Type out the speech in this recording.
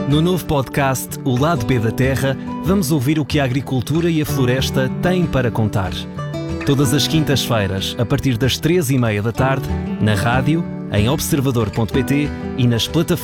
No novo podcast O Lado B da Terra, vamos ouvir o que a agricultura e a floresta têm para contar. Todas as quintas-feiras, a partir das 3h30 da tarde, na rádio, em observador.pt e nas plataformas